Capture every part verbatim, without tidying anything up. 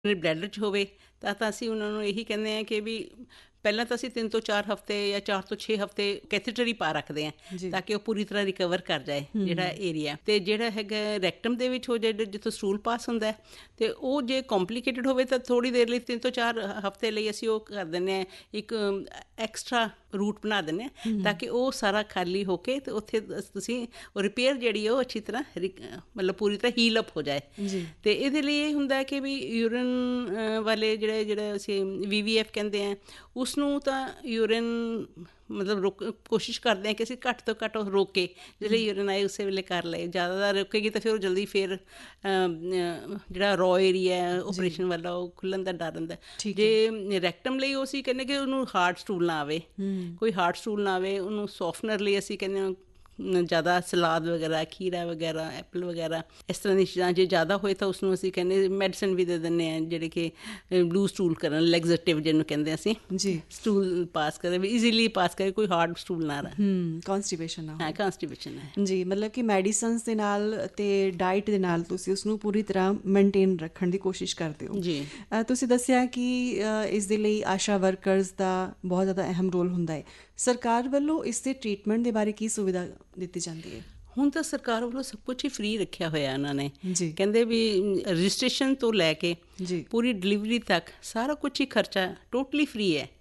Bladder 'ਚ ਹੋਵੇ ਤਾਂ ਤਾਂ ਅਸੀਂ ਉਹਨਾਂ ਨੂੰ ਇਹੀ ਕਹਿੰਦੇ ਹਾਂ ਕਿ ਵੀ ਪਹਿਲਾਂ ਤਾਂ ਅਸੀਂ ਤਿੰਨ ਤੋਂ ਚਾਰ ਹਫ਼ਤੇ ਜਾਂ ਚਾਰ ਤੋਂ ਛੇ ਹਫ਼ਤੇ ਕੈਥੇਟਰ ਹੀ ਪਾ ਰੱਖਦੇ ਹਾਂ ਤਾਂ ਕਿ ਉਹ ਪੂਰੀ ਤਰ੍ਹਾਂ ਰਿਕਵਰ ਕਰ ਜਾਏ ਜਿਹੜਾ ਏਰੀਆ। ਅਤੇ ਜਿਹੜਾ ਹੈਗਾ ਰੈਕਟਮ ਦੇ ਵਿੱਚ ਹੋ ਜਾਏ ਜਿੱਥੋਂ ਸਟੂਲ ਪਾਸ ਹੁੰਦਾ ਅਤੇ ਉਹ ਜੇ ਕੰਪਲੀਕੇਟਡ ਹੋਵੇ ਤਾਂ ਥੋੜ੍ਹੀ ਦੇਰ ਲਈ ਤਿੰਨ ਤੋਂ ਚਾਰ ਹਫ਼ਤੇ ਲਈ ਅਸੀਂ ਉਹ ਕਰ ਦਿੰਦੇ ਹਾਂ, ਇੱਕ ਐਕਸਟਰਾ ਰੂਟ ਬਣਾ ਦਿੰਦੇ ਹਾਂ ਤਾਂ ਕਿ ਉਹ ਸਾਰਾ ਖਾਲੀ ਹੋ ਕੇ ਅਤੇ ਉੱਥੇ ਤੁਸੀਂ ਰਿਪੇਅਰ ਜਿਹੜੀ ਉਹ ਅੱਛੀ ਤਰ੍ਹਾਂ ਰਿਕ ਮਤਲਬ ਪੂਰੀ ਤਰ੍ਹਾਂ ਹੀਲ ਅਪ ਹੋ ਜਾਏ। ਅਤੇ ਇਹਦੇ ਲਈ ਇਹ ਹੁੰਦਾ ਕਿ ਵੀ ਯੂਰਨ ਵਾਲੇ ਜਿਹੜੇ ਜਿਹੜੇ ਅਸੀਂ ਵੀ ਵੀ ਐਫ ਕਹਿੰਦੇ ਹਾਂ ਉਸਨੂੰ ਤਾਂ ਯੂਰਨ ਮਤਲਬ ਰੋਕ ਕੋਸ਼ਿਸ਼ ਕਰਦੇ ਹਾਂ ਕਿ ਅਸੀਂ ਘੱਟ ਤੋਂ ਘੱਟ ਰੋਕੇ ਜਿਹੜੇ ਯੂਰਨ ਆਏ ਉਸੇ ਵੇਲੇ ਕਰ ਲਏ। ਜ਼ਿਆਦਾ ਰੋਕੇਗੀ ਤਾਂ ਫਿਰ ਉਹ ਜਲਦੀ ਫਿਰ ਜਿਹੜਾ ਰੋ ਏਰੀਆ ਓਪਰੇਸ਼ਨ ਵਾਲਾ ਉਹ ਖੁੱਲ੍ਹਣ ਦਾ ਡਰ ਹੁੰਦਾ। ਜੇ ਰੈਕਟਮ ਲਈ ਉਹ ਅਸੀਂ ਕਹਿੰਦੇ ਕਿ ਉਹਨੂੰ ਹਾਰਡ ਸਟੂਲ ਨਾ ਆਵੇ, ਕੋਈ ਹਾਰਡ ਸਟੂਲ ਨਾ ਆਵੇ, ਉਹਨੂੰ ਸੋਫਟਨਰ ਲਈ ਅਸੀਂ ਕਹਿੰਦੇ ਹਾਂ ਜ਼ਿਆਦਾ ਸਲਾਦ ਵਗੈਰਾ, ਖੀਰਾ ਵਗੈਰਾ, ਐਪਲ ਵਗੈਰਾ ਇਸ ਤਰ੍ਹਾਂ ਦੀ ਚੀਜ਼ਾਂ। ਜੇ ਜ਼ਿਆਦਾ ਹੋਏ ਤਾਂ ਉਸਨੂੰ ਅਸੀਂ ਕਹਿੰਦੇ ਮੈਡੀਸਨ ਵੀ ਦੇ ਦਿੰਦੇ ਹਾਂ ਜਿਹੜੇ ਕਿ ਬਲੂ ਸਟੂਲ ਕਰਨ, ਲੈਗਜ਼ੇਟਿਵ ਜਿਹਨੂੰ ਕਹਿੰਦੇ ਅਸੀਂ ਜੀ, ਸਟੂਲ ਪਾਸ ਕਰੇ ਵੀ ਈਜ਼ੀਲੀ ਪਾਸ ਕਰੇ, ਕੋਈ ਹਾਰਡ ਸਟੂਲ ਨਾ ਰਹੇ, ਕੌਨਸਟੀਪੇਸ਼ਨ ਨਾ ਹਾਂ ਕੌਨਸਟੀਪੇਸ਼ਨ ਹੈ ਜੀ। ਮਤਲਬ ਕਿ ਮੈਡੀਸਨਸ ਦੇ ਨਾਲ ਅਤੇ ਡਾਈਟ ਦੇ ਨਾਲ ਤੁਸੀਂ ਉਸਨੂੰ ਪੂਰੀ ਤਰ੍ਹਾਂ ਮੇਨਟੇਨ ਰੱਖਣ ਦੀ ਕੋਸ਼ਿਸ਼ ਕਰਦੇ ਹੋ ਜੀ। ਤੁਸੀਂ ਦੱਸਿਆ ਕਿ ਇਸ ਦੇ ਲਈ ਆਸ਼ਾ ਵਰਕਰਸ ਦਾ ਬਹੁਤ ਜ਼ਿਆਦਾ ਅਹਿਮ ਰੋਲ ਹੁੰਦਾ ਹੈ। ਸਰਕਾਰ ਵੱਲੋਂ ਇਸ ਦੇ ਟਰੀਟਮੈਂਟ ਦੇ ਬਾਰੇ ਕੀ ਸੁਵਿਧਾ ਦਿੱਤੀ ਜਾਂਦੀ ਹੈ? ਹੁਣ ਤਾਂ ਸਰਕਾਰ ਵੱਲੋਂ ਸਭ ਕੁਛ ਹੀ ਫ੍ਰੀ ਰੱਖਿਆ ਹੋਇਆ ਉਹਨਾਂ ਨੇ ਜੀ। ਕਹਿੰਦੇ ਵੀ ਰਜਿਸਟ੍ਰੇਸ਼ਨ ਤੋਂ ਲੈ ਕੇ ਜੀ ਪੂਰੀ ਡਿਲੀਵਰੀ ਤੱਕ ਸਾਰਾ ਕੁਛ ਹੀ ਖਰਚਾ ਟੋਟਲੀ ਫ੍ਰੀ ਹੈ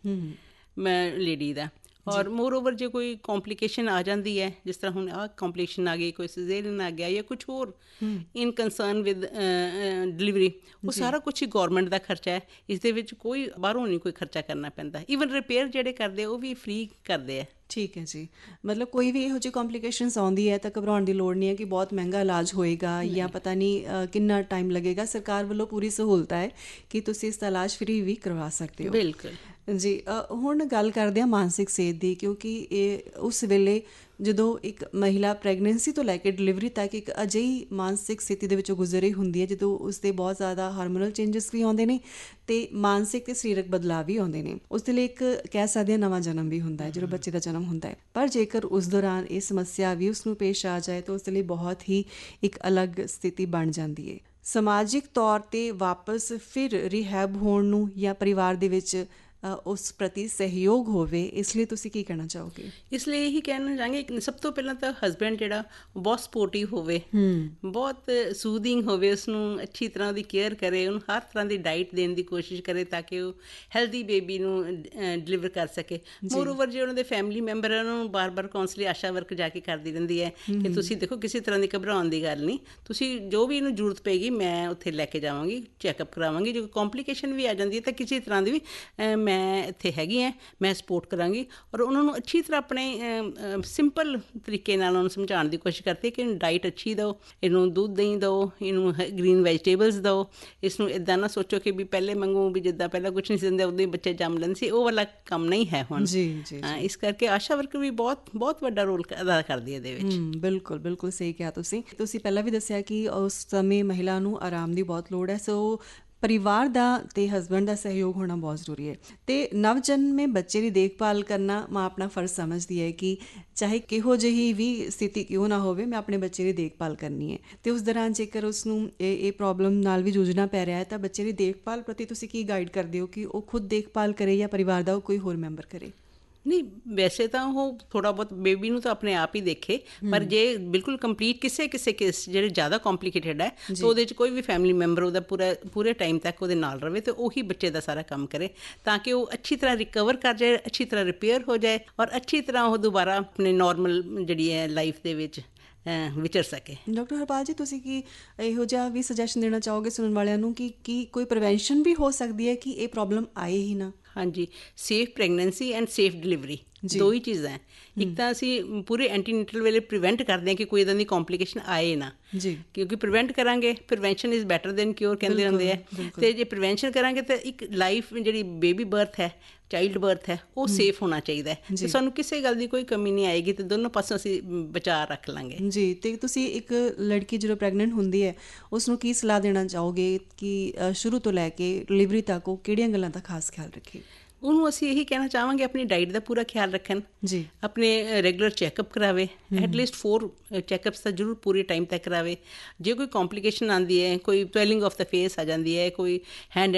ਮੈਂ ਲੇਡੀ ਦਾ। ਔਰ ਮੋਰ ਓਵਰ ਜੇ ਕੋਈ ਕੰਪਲੀਕੇਸ਼ਨ ਆ ਜਾਂਦੀ ਹੈ, ਜਿਸ ਤਰ੍ਹਾਂ ਹੁਣ ਆਹ ਕੰਪਲੀਕੇਸ਼ਨ ਆ ਗਈ, ਕੋਈ ਸਿਜ਼ੇਰੀਅਨ ਆ ਗਿਆ ਜਾਂ ਕੁਛ ਹੋਰ ਇਨ ਕੰਸਰਨ ਵਿਦ ਡਿਲੀਵਰੀ, ਉਹ ਸਾਰਾ ਕੁਛ ਹੀ ਗੌਰਮੈਂਟ ਦਾ ਖਰਚਾ ਹੈ। ਇਸ ਦੇ ਵਿੱਚ ਕੋਈ ਬਾਹਰੋਂ ਨਹੀਂ ਕੋਈ ਖਰਚਾ ਕਰਨਾ ਪੈਂਦਾ। ਈਵਨ ਰਿਪੇਅਰ ਜਿਹੜੇ ਕਰਦੇ ਉਹ ਵੀ ਫ੍ਰੀ ਕਰਦੇ ਆ। ਠੀਕ ਹੈ ਜੀ। ਮਤਲਬ ਕੋਈ ਵੀ ਇਹੋ ਜਿਹੀ ਕੰਪਲੀਕੇਸ਼ਨਸ ਆਉਂਦੀ ਹੈ ਤਾਂ ਘਬਰਾਉਣ ਦੀ ਲੋੜ ਨਹੀਂ ਹੈ ਕਿ ਬਹੁਤ ਮਹਿੰਗਾ ਇਲਾਜ ਹੋਏਗਾ ਜਾਂ ਪਤਾ ਨਹੀਂ ਕਿੰਨਾ ਟਾਈਮ ਲੱਗੇਗਾ। ਸਰਕਾਰ ਵੱਲੋਂ ਪੂਰੀ ਸਹੂਲਤ ਹੈ ਕਿ ਤੁਸੀਂ ਇਸ ਦਾ ਇਲਾਜ ਫ੍ਰੀ ਵੀ ਕਰਵਾ ਸਕਦੇ ਹੋ। ਬਿਲਕੁਲ ਜੀ। ਹੁਣ ਗੱਲ ਕਰਦੇ ਹਾਂ ਮਾਨਸਿਕ ਸਿਹਤ ਦੀ, ਕਿਉਂਕਿ ਇਹ ਉਸ ਵੇਲੇ ਜਦੋਂ ਇੱਕ ਮਹਿਲਾ ਪ੍ਰੈਗਨੈਂਸੀ ਤੋਂ ਲੈ ਕੇ ਡਿਲੀਵਰੀ ਤੱਕ ਇੱਕ ਅਜਿਹੀ ਮਾਨਸਿਕ ਸਥਿਤੀ ਦੇ ਵਿੱਚੋਂ ਗੁਜ਼ਰ ਰਹੀ ਹੁੰਦੀ ਹੈ ਜਦੋਂ ਉਸਦੇ ਬਹੁਤ ਜ਼ਿਆਦਾ ਹਾਰਮੋਨਲ ਚੇਂਜਸ ਵੀ ਆਉਂਦੇ ਨੇ ਅਤੇ ਮਾਨਸਿਕ ਅਤੇ ਸਰੀਰਕ ਬਦਲਾਅ ਵੀ ਆਉਂਦੇ ਨੇ। ਉਸ ਦੇ ਲਈ ਇੱਕ ਕਹਿ ਸਕਦੇ ਹਾਂ ਨਵਾਂ ਜਨਮ ਵੀ ਹੁੰਦਾ ਹੈ ਜਦੋਂ ਬੱਚੇ ਦਾ ਜਨਮ ਹੁੰਦਾ ਹੈ। ਪਰ ਜੇਕਰ ਉਸ ਦੌਰਾਨ ਇਹ ਸਮੱਸਿਆ ਵੀ ਉਸਨੂੰ ਪੇਸ਼ ਆ ਜਾਏ ਤਾਂ ਉਸ ਦੇ ਲਈ ਬਹੁਤ ਹੀ ਇੱਕ ਅਲੱਗ ਸਥਿਤੀ ਬਣ ਜਾਂਦੀ ਹੈ। ਸਮਾਜਿਕ ਤੌਰ 'ਤੇ ਵਾਪਸ ਫਿਰ ਰਿਹੈਬ ਹੋਣ ਨੂੰ ਜਾਂ ਪਰਿਵਾਰ ਦੇ ਵਿੱਚ ਉਸ ਪ੍ਰਤੀ ਸਹਿਯੋਗ ਹੋਵੇ, ਇਸ ਲਈ ਤੁਸੀਂ ਕੀ ਕਹਿਣਾ ਚਾਹੋਗੇ? ਇਸ ਲਈ ਇਹੀ ਕਹਿਣਾ ਚਾਹਾਂਗੇ ਸਭ ਤੋਂ ਪਹਿਲਾਂ ਤਾਂ ਹਸਬੈਂਡ ਜਿਹੜਾ ਬਹੁਤ ਸਪੋਰਟਿਵ ਹੋਵੇ, ਬਹੁਤ ਸੂਦਿੰਗ ਹੋਵੇ, ਉਸਨੂੰ ਅੱਛੀ ਤਰ੍ਹਾਂ ਉਹਦੀ ਕੇਅਰ ਕਰੇ, ਉਹਨੂੰ ਹਰ ਤਰ੍ਹਾਂ ਦੀ ਡਾਈਟ ਦੇਣ ਦੀ ਕੋਸ਼ਿਸ਼ ਕਰੇ ਤਾਂ ਕਿ ਉਹ ਹੈਲਦੀ ਬੇਬੀ ਨੂੰ ਡਿਲੀਵਰ ਕਰ ਸਕੇ। ਮੋਰ ਓਵਰ ਜੇ ਉਹਨਾਂ ਦੇ ਫੈਮਿਲੀ ਮੈਂਬਰ ਉਹਨਾਂ ਨੂੰ ਬਾਰ ਬਾਰ ਕਾਉਂਸਲਿੰਗ ਆਸ਼ਾ ਵਰਕ ਜਾ ਕੇ ਕਰਦੀ ਰਹਿੰਦੀ ਹੈ ਕਿ ਤੁਸੀਂ ਦੇਖੋ ਕਿਸੇ ਤਰ੍ਹਾਂ ਦੀ ਘਬਰਾਉਣ ਦੀ ਗੱਲ ਨਹੀਂ, ਤੁਸੀਂ ਜੋ ਵੀ ਇਹਨੂੰ ਜ਼ਰੂਰਤ ਪਏਗੀ ਮੈਂ ਉੱਥੇ ਲੈ ਕੇ ਜਾਵਾਂਗੀ, ਚੈੱਕਅਪ ਕਰਾਵਾਂਗੀ। ਜੇ ਕੋਈ ਕੰਪਲੀਕੇਸ਼ਨ ਵੀ ਆ ਜਾਂਦੀ ਹੈ ਤਾਂ ਕਿਸੇ ਤਰ੍ਹਾਂ ਦੀ ਵੀ ਮੈਂ ਇੱਥੇ ਹੈਗੀ ਹਾਂ, ਮੈਂ ਸਪੋਰਟ ਕਰਾਂਗੀ। ਔਰ ਉਹਨਾਂ ਨੂੰ ਅੱਛੀ ਤਰ੍ਹਾਂ ਆਪਣੇ ਸਿੰਪਲ ਤਰੀਕੇ ਨਾਲ ਉਹਨੂੰ ਸਮਝਾਉਣ ਦੀ ਕੋਸ਼ਿਸ਼ ਕਰਦੀ ਕਿ ਇਹਨੂੰ ਡਾਈਟ ਅੱਛੀ ਦਿਓ, ਇਹਨੂੰ ਦੁੱਧ ਦਹੀਂ ਦਿਓ, ਇਹਨੂੰ ਗ੍ਰੀਨ ਵੈਜੀਟੇਬਲਸ ਦਿਓ। ਇਸ ਨੂੰ ਇੱਦਾਂ ਨਾ ਸੋਚੋ ਕਿ ਵੀ ਪਹਿਲੇ ਵਾਂਗੂ ਵੀ ਜਿੱਦਾਂ ਪਹਿਲਾਂ ਕੁਛ ਨਹੀਂ ਸੀ ਦਿੰਦੇ ਉਦੋਂ ਹੀ ਬੱਚੇ ਜੰਮ ਲੈਂਦੇ ਸੀ, ਉਹ ਵਾਲਾ ਕੰਮ ਨਹੀਂ ਹੈ ਹੁਣ ਜੀ ਜੀ। ਇਸ ਕਰਕੇ ਆਸ਼ਾ ਵਰਕਰ ਵੀ ਬਹੁਤ ਬਹੁਤ ਵੱਡਾ ਰੋਲ ਅਦਾ ਕਰਦੀ ਹੈ ਇਹਦੇ ਵਿੱਚ। ਬਿਲਕੁਲ ਬਿਲਕੁਲ ਸਹੀ ਕਿਹਾ ਤੁਸੀਂ। ਤੁਸੀਂ ਪਹਿਲਾਂ ਵੀ ਦੱਸਿਆ ਕਿ ਉਸ ਸਮੇਂ ਮਹਿਲਾ ਨੂੰ ਆਰਾਮ ਦੀ ਬਹੁਤ ਲੋੜ ਹੈ, ਸੋ ਪਰਿਵਾਰ ਦਾ ਅਤੇ ਹਸਬੈਂਡ ਦਾ ਸਹਿਯੋਗ ਹੋਣਾ ਬਹੁਤ ਜ਼ਰੂਰੀ ਹੈ। ਅਤੇ ਨਵਜਨਮੇ ਬੱਚੇ ਦੀ ਦੇਖਭਾਲ ਕਰਨਾ ਮਾਂ ਆਪਣਾ ਫਰਜ਼ ਸਮਝਦੀ ਹੈ ਕਿ ਚਾਹੇ ਕਿਹੋ ਜਿਹੀ ਵੀ ਸਥਿਤੀ ਕਿਉਂ ਨਾ ਹੋਵੇ, ਮੈਂ ਆਪਣੇ ਬੱਚੇ ਦੀ ਦੇਖਭਾਲ ਕਰਨੀ ਹੈ। ਅਤੇ ਉਸ ਦੌਰਾਨ ਜੇਕਰ ਉਸਨੂੰ ਇਹ ਇਹ ਪ੍ਰੋਬਲਮ ਨਾਲ ਵੀ ਜੂਝਣਾ ਪੈ ਰਿਹਾ ਹੈ ਤਾਂ ਬੱਚੇ ਦੀ ਦੇਖਭਾਲ ਪ੍ਰਤੀ ਤੁਸੀਂ ਕੀ ਗਾਈਡ ਕਰਦੇ ਹੋ ਕਿ ਉਹ ਖੁਦ ਦੇਖਭਾਲ ਕਰੇ ਜਾਂ ਪਰਿਵਾਰ ਦਾ ਉਹ ਕੋਈ ਹੋਰ ਮੈਂਬਰ ਕਰੇ? ਨਹੀਂ, ਵੈਸੇ ਤਾਂ ਉਹ ਥੋੜ੍ਹਾ ਬਹੁਤ ਬੇਬੀ ਨੂੰ ਤਾਂ ਆਪਣੇ ਆਪ ਹੀ ਦੇਖੇ, ਪਰ ਜੇ ਬਿਲਕੁਲ ਕੰਪਲੀਟ ਕਿਸੇ ਕਿਸੇ ਕੇਸ ਜਿਹੜੇ ਜ਼ਿਆਦਾ ਕੰਪਲੀਕੇਟਡ ਹੈ ਤਾਂ ਉਹਦੇ 'ਚ ਕੋਈ ਵੀ ਫੈਮਿਲੀ ਮੈਂਬਰ ਉਹਦਾ ਪੂਰਾ ਪੂਰੇ ਟਾਈਮ ਤੱਕ ਉਹਦੇ ਨਾਲ ਰਹੇ ਅਤੇ ਉਹੀ ਬੱਚੇ ਦਾ ਸਾਰਾ ਕੰਮ ਕਰੇ ਤਾਂ ਕਿ ਉਹ ਅੱਛੀ ਤਰ੍ਹਾਂ ਰਿਕਵਰ ਕਰ ਜਾਏ, ਅੱਛੀ ਤਰ੍ਹਾਂ ਰਿਪੇਅਰ ਹੋ ਜਾਏ ਔਰ ਅੱਛੀ ਤਰ੍ਹਾਂ ਉਹ ਦੁਬਾਰਾ ਆਪਣੇ ਨੋਰਮਲ ਜਿਹੜੀ ਹੈ ਲਾਈਫ ਦੇ ਵਿੱਚ ਵਿਚਰ ਸਕੇ। ਡਾਕਟਰ ਹਰਪਾਲ ਜੀ, ਤੁਸੀਂ ਕੀ ਇਹੋ ਜਿਹਾ ਵੀ ਸੁਜੈਸ਼ਨ ਦੇਣਾ ਚਾਹੋਗੇ ਸੁਣਨ ਵਾਲਿਆਂ ਨੂੰ ਕਿ ਕੀ ਕੋਈ ਪ੍ਰੀਵੈਂਸ਼ਨ ਵੀ ਹੋ ਸਕਦੀ ਹੈ ਕਿ ਇਹ ਪ੍ਰੋਬਲਮ ਆਏ ਹੀ ਨਾ? ਹਾਂਜੀ, safe pregnancy and safe delivery ਦੋ ਹੀ ਚੀਜ਼ਾਂ ਹੈ। ਇੱਕ ਤਾਂ ਅਸੀਂ ਪੂਰੇ ਐਂਟੀਨੇਟਲ ਵੇਲੇ ਪ੍ਰੀਵੈਂਟ ਕਰਦੇ ਹਾਂ ਕਿ ਕੋਈ ਇੱਦਾਂ ਦੀ ਕੰਪਲੀਕੇਸ਼ਨ ਆਏ ਨਾ ਜੀ, ਕਿਉਂਕਿ ਪ੍ਰੀਵੈਂਟ ਕਰਾਂਗੇ, prevention is better than cure ਕਹਿੰਦੇ ਹੁੰਦੇ ਆ। ਅਤੇ ਜੇ ਪ੍ਰੀਵੈਂਸ਼ਨ ਕਰਾਂਗੇ ਤਾਂ ਇੱਕ ਲਾਈਫ ਜਿਹੜੀ ਬੇਬੀ ਬਰਥ ਹੈ, ਚਾਈਲਡ ਬਰਥ ਹੈ, ਉਹ ਸੇਫ ਹੋਣਾ ਚਾਹੀਦਾ ਹੈ ਅਤੇ ਸਾਨੂੰ ਕਿਸੇ ਗੱਲ ਦੀ ਕੋਈ ਕਮੀ ਨਹੀਂ ਆਏਗੀ ਅਤੇ ਦੋਨੋਂ ਪਾਸੋਂ ਅਸੀਂ ਬਚਾ ਰੱਖ ਲਾਂਗੇ ਜੀ। ਅਤੇ ਤੁਸੀਂ ਇੱਕ ਲੜਕੀ ਜਦੋਂ ਪ੍ਰੈਗਨੈਂਟ ਹੁੰਦੀ ਹੈ ਉਸਨੂੰ ਕੀ ਸਲਾਹ ਦੇਣਾ ਚਾਹੋਗੇ ਕਿ ਸ਼ੁਰੂ ਤੋਂ ਲੈ ਕੇ ਡਿਲੀਵਰੀ ਤੱਕ ਉਹ ਕਿਹੜੀਆਂ ਗੱਲਾਂ ਦਾ ਖਾਸ ਖਿਆਲ ਰੱਖੇ? ਉਹਨੂੰ ਅਸੀਂ ਇਹੀ ਕਹਿਣਾ ਚਾਹਾਂਗੇ ਆਪਣੀ ਡਾਈਟ ਦਾ ਪੂਰਾ ਖਿਆਲ ਰੱਖਣ ਜੀ, ਆਪਣੇ ਰੈਗੂਲਰ ਚੈੱਕਅਪ ਕਰਾਵੇ, ਐਟਲੀਸਟ ਫੋਰ ਚੈੱਕਅਪਸ ਤਾਂ ਜ਼ਰੂਰ ਪੂਰੇ ਟਾਈਮ ਤੱਕ ਕਰਾਵੇ। ਜੇ ਕੋਈ ਕੰਪਲੀਕੇਸ਼ਨ ਆਉਂਦੀ ਹੈ, ਕੋਈ ਸਵੈਲਿੰਗ ਆਫ ਦਾ ਫੇਸ ਆ ਜਾਂਦੀ ਹੈ, ਕੋਈ ਹੈਂਡ